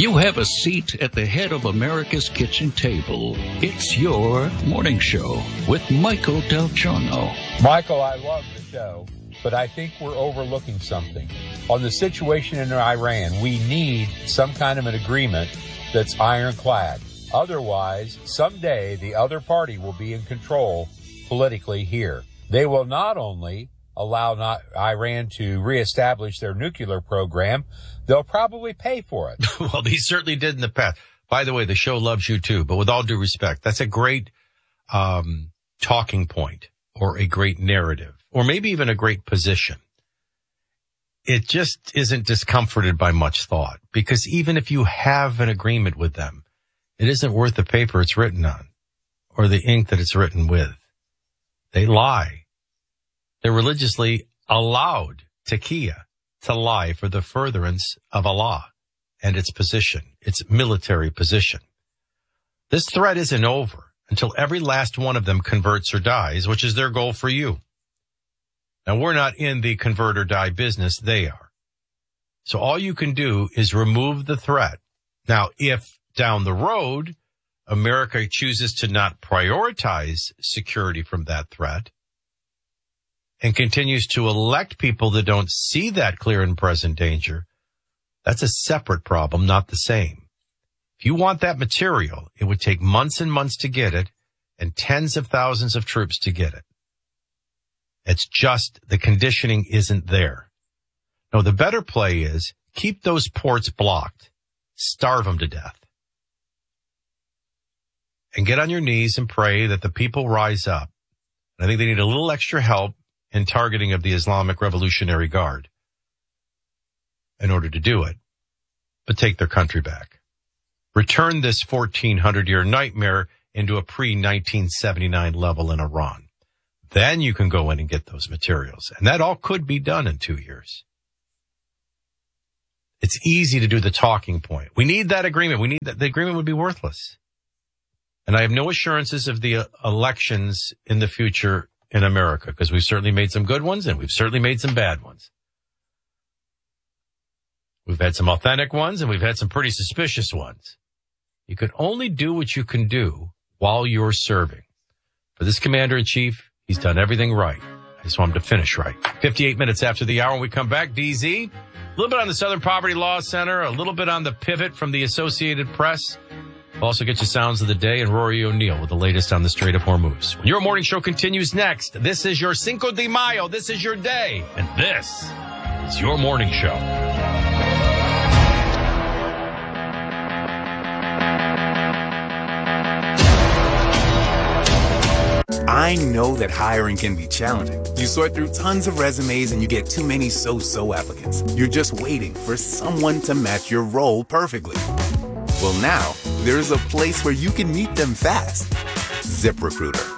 You have a seat at the head of America's kitchen table. It's your morning show with Michael Del Giorno. Michael, I love the show, but I think we're overlooking something. On the situation in Iran, we need some kind of an agreement that's ironclad. Otherwise, someday the other party will be in control politically here. They will not only allow Iran to reestablish their nuclear program, they'll probably pay for it. Well, they certainly did in the past. By the way, the show loves you too, but with all due respect, that's a great talking point or a great narrative or maybe even a great position. It just isn't discomforted by much thought, because even if you have an agreement with them, it isn't worth the paper it's written on or the ink that it's written with. They lie. They're religiously allowed, Taqiyya, to lie for the furtherance of Allah and its position, its military position. This threat isn't over until every last one of them converts or dies, which is their goal for you. Now, we're not in the convert or die business. They are. So all you can do is remove the threat. Now, if down the road, America chooses to not prioritize security from that threat and continues to elect people that don't see that clear and present danger, that's a separate problem, not the same. If you want that material, it would take months and months to get it and tens of thousands of troops to get it. It's just the conditioning isn't there. No, the better play is keep those ports blocked, starve them to death, and get on your knees and pray that the people rise up. I think they need a little extra help in targeting of the Islamic Revolutionary Guard in order to do it, but take their country back. Return this 1400-year nightmare into a pre-1979 level in Iran. Then you can go in and get those materials. And that all could be done in 2 years. It's easy to do the talking point. We need that agreement. We need that. The agreement would be worthless. And I have no assurances of the elections in the future in America, because we've certainly made some good ones and we've certainly made some bad ones. We've had some authentic ones and we've had some pretty suspicious ones. You can only do what you can do while you're serving. For this commander-in-chief, he's done everything right. I just want him to finish right. 58 minutes after the hour when we come back, DZ, a little bit on the Southern Poverty Law Center, a little bit on the pivot from the Associated Press. We'll also get you sounds of the day and Rory O'Neill with the latest on the Strait of Hormuz. When your morning show continues next, this is your Cinco de Mayo. This is your day. And this is your morning show. I know that hiring can be challenging. You sort through tons of resumes and you get too many so-so applicants. You're just waiting for someone to match your role perfectly. Well, now, there's a place where you can meet them fast. ZipRecruiter.